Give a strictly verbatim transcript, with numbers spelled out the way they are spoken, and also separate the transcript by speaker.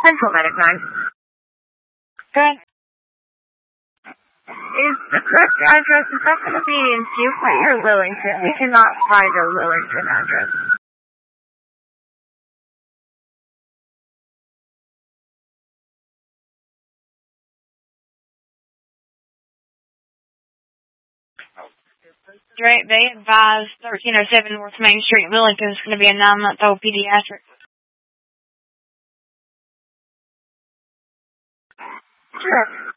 Speaker 1: Central Medic nine.
Speaker 2: Good.
Speaker 1: Is the correct address, is that going to be in Fuquay or Willington? We cannot find a Willington address.
Speaker 2: Right, they advised thirteen oh seven North Main Street, Willington is going to be a nine-month-old pediatric.
Speaker 1: Sure.